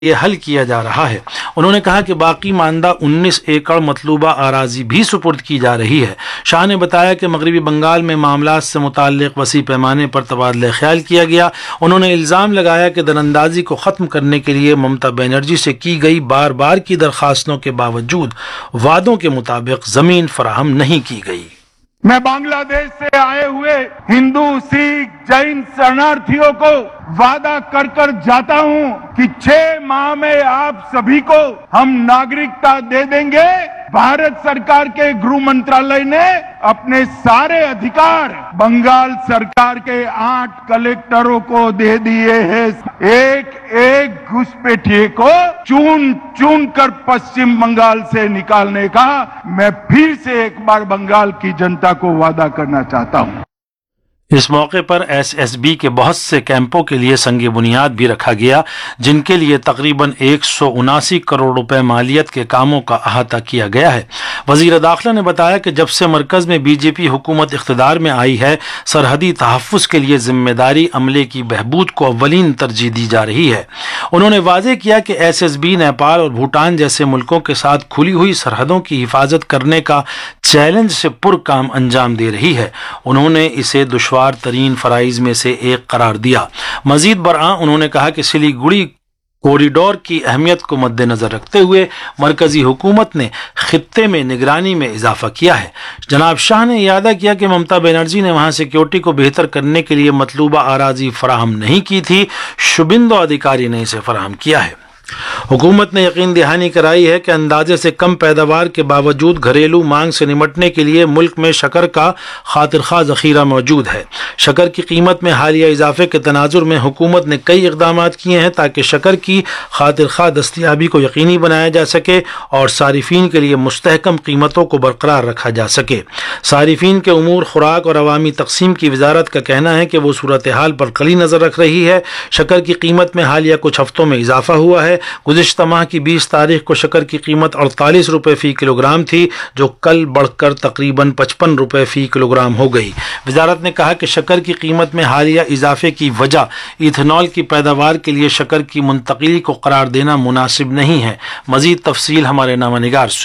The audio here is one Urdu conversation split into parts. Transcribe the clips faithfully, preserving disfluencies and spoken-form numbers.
یہ حل کیا جا رہا ہے۔ انہوں نے کہا کہ باقی ماندہ انیس ایکڑ مطلوبہ اراضی بھی سپرد کی جا رہی ہے۔ شاہ نے بتایا کہ مغربی بنگال میں معاملات سے متعلق وسیع پیمانے پر تبادلہ خیال کیا گیا۔ انہوں نے الزام لگایا کہ دراندازی کو ختم کرنے کے لیے ممتا بنرجی سے کی گئی بار بار کی درخواستوں کے باوجود وعدوں کے مطابق زمین فراہم نہیں کی گئی۔ میں بنگلہ دیش سے آئے ہوئے ہندو، سکھ، جین شرنارتھیوں کو وعدہ کر کر جاتا ہوں کہ چھ ماہ میں آپ سبھی کو ہم ناگرکتا دے دیں گے۔ بھارت سرکار کے گرہ منترالیہ نے اپنے سارے ادھیکار بنگال سرکار کے آٹھ کلیکٹروں کو دے دیے ہیں۔ ایک ایک گھسپیٹھیے کو چون چون کر پشچم بنگال سے نکالنے کا میں پھر سے ایک بار بنگال کی جنتا کو وعدہ کرنا چاہتا ہوں۔ اس موقع پر ایس ایس بی کے بہت سے کیمپوں کے لیے سنگ بنیاد بھی رکھا گیا، جن کے لیے تقریباً ایک سو اناسی کروڑ روپے مالیت کے کاموں کا احاطہ کیا گیا ہے۔ وزیر داخلہ نے بتایا کہ جب سے مرکز میں بی جے پی حکومت اقتدار میں آئی ہے، سرحدی تحفظ کے لیے ذمہ داری عملے کی بہبود کو اولین ترجیح دی جا رہی ہے۔ انہوں نے واضح کیا کہ ایس ایس بی نیپال اور بھوٹان جیسے ملکوں کے ساتھ کھلی ہوئی سرحدوں کی حفاظت کرنے کا چیلنج سے پر کام انجام دے رہی ہے۔ انہوں نے اسے دشوار ترین فرائض میں سے ایک قرار دیا۔ مزید برآں انہوں نے کہا کہ سلیگوڑی کوریڈور کی اہمیت کو مد نظر رکھتے ہوئے مرکزی حکومت نے خطے میں نگرانی میں اضافہ کیا ہے۔ جناب شاہ نے اعادہ کیا کہ ممتا بنرجی نے وہاں سیکیورٹی کو بہتر کرنے کے لیے مطلوبہ اراضی فراہم نہیں کی تھی، شوبندو ادھیکاری نے اسے فراہم کیا ہے۔ حکومت نے یقین دہانی کرائی ہے کہ اندازے سے کم پیداوار کے باوجود گھریلو مانگ سے نمٹنے کے لیے ملک میں شکر کا خاطر خواہ ذخیرہ موجود ہے۔ شکر کی قیمت میں حالیہ اضافے کے تناظر میں حکومت نے کئی اقدامات کیے ہیں تاکہ شکر کی خاطر خواہ دستیابی کو یقینی بنایا جا سکے اور صارفین کے لیے مستحکم قیمتوں کو برقرار رکھا جا سکے۔ صارفین کے امور، خوراک اور عوامی تقسیم کی وزارت کا کہنا ہے کہ وہ صورتحال پر کڑی نظر رکھ رہی ہے۔ شکر کی قیمت میں حالیہ کچھ ہفتوں میں اضافہ ہوا ہے۔ گزشتہ ماہ کی بیس تاریخ کو شکر کی قیمت اڑتالیس روپے فی کلو گرام تھی، جو کل بڑھ کر تقریباً پچپن روپے فی کلو گرام ہو گئی۔ وزارت نے کہا کہ شکر کی قیمت میں حالیہ اضافے کی وجہ ایتھنول کی پیداوار کے لیے شکر کی منتقلی کو قرار دینا مناسب نہیں ہے۔ مزید تفصیل ہمارے نامہ نگار سے۔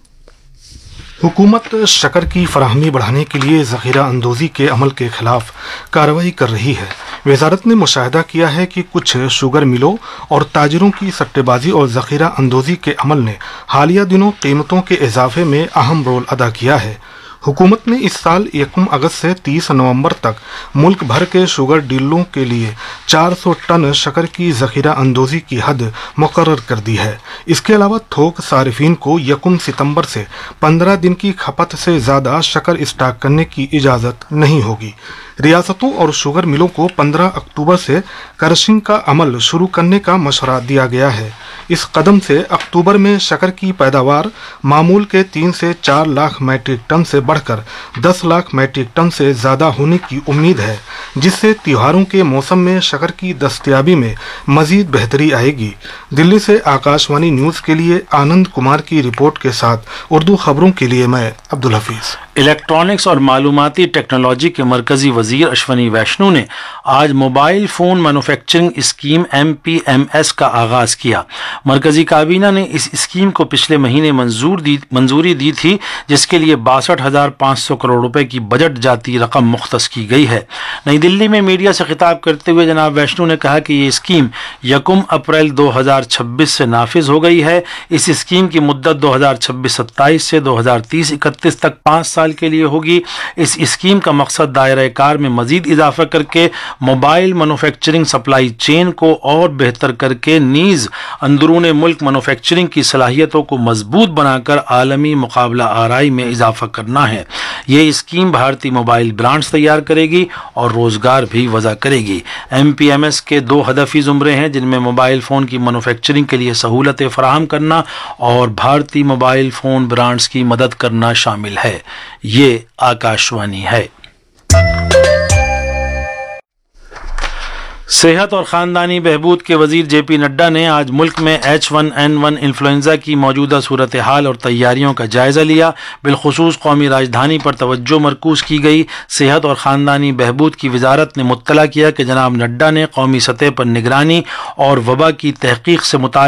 حکومت شکر کی فراہمی بڑھانے کے لیے ذخیرہ اندوزی کے عمل کے خلاف کارروائی کر رہی ہے۔ وزارت نے مشاہدہ کیا ہے کہ کچھ شوگر ملوں اور تاجروں کی سٹے بازی اور ذخیرہ اندوزی کے عمل نے حالیہ دنوں قیمتوں کے اضافے میں اہم رول ادا کیا ہے۔ حکومت نے اس سال یکم اگست سے تیس نومبر تک ملک بھر کے شوگر ڈیلروں کے لیے چار سو ٹن شکر کی ذخیرہ اندوزی کی حد مقرر کر دی ہے۔ اس کے علاوہ تھوک صارفین کو یکم ستمبر سے پندرہ دن کی کھپت سے زیادہ شکر اسٹاک کرنے کی اجازت نہیں ہوگی۔ ریاستوں اور شوگر ملوں کو پندرہ اکتوبر سے کرشنگ کا عمل شروع کرنے کا مشورہ دیا گیا ہے۔ اس قدم سے اکتوبر میں شکر کی پیداوار معمول کے تین سے چار لاکھ میٹرک ٹن سے بڑھ کر دس لاکھ میٹرک ٹن سے زیادہ ہونے کی امید ہے، جس سے تیوہاروں کے موسم میں شکر کی دستیابی میں مزید بہتری آئے گی۔ دلی سے آکاش وانی نیوز کے لیے آنند کمار کی رپورٹ کے ساتھ اردو خبروں کے لیے میں عبدالحفیظ۔ الیکٹرانکس اور معلوماتی ٹیکنالوجی کے مرکزی وزیر اشونی ویشنو نے آج mobile phone manufacturing scheme M P M S کا آغاز کیا۔ مرکزی کابینہ نے اس اسکیم کو پچھلے مہینے منظور دی منظوری دی تھی، جس کے لیے باسٹھ ہزار پانچ سو کروڑ روپے کی بجٹ جاتی رقم مختص کی گئی ہے۔ نئی دلی میں میڈیا سے خطاب کرتے ہوئے جناب ویشنو نے کہا کہ یہ اسکیم یکم اپریل دو ہزار چھبیس سے نافذ ہو گئی ہے۔ اس اسکیم کی مدت دو ہزار چھبیس ستائیس سے دو ہزار تیس اکتیس تک پانچ سال کے لیے ہوگی۔ اس اسکیم کا مقصد دائرہ کار میں مزید اضافہ کر کے موبائل مینوفیکچرنگ سپلائی چین کو اور بہتر کر کے نیز اندرون ملک مینوفیکچرنگ کی صلاحیتوں کو مضبوط بنا کر عالمی مقابلہ آرائی میں اضافہ کرنا ہے۔ یہ اسکیم بھارتی موبائل برانڈز تیار کرے گی اور روزگار بھی وضع کرے گی۔ ایم پی ایم ایس کے دو ہدفی زمرے ہیں، جن میں موبائل فون کی مینوفیکچرنگ کے لیے سہولتیں فراہم کرنا اور بھارتی موبائل فون برانڈز کی مدد کرنا شامل ہے۔ یہ آکاش وانی ہے۔ صحت اور خاندانی بہبود کے وزیر جے پی نڈا نے آج ملک میں H one N one influenza کی موجودہ صورتحال اور تیاریوں کا جائزہ لیا۔ بالخصوص قومی راجدھانی پر توجہ مرکوز کی گئی۔ صحت اور خاندانی بہبود کی وزارت نے مطلع کیا کہ جناب نڈا نے قومی سطح پر نگرانی اور وبا کی تحقیق سے متعلق